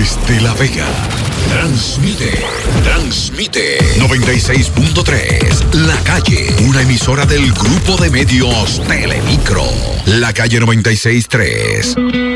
Desde La Vega, transmite 96.3, La Calle, una emisora del grupo de medios Telemicro. La Calle 96.3.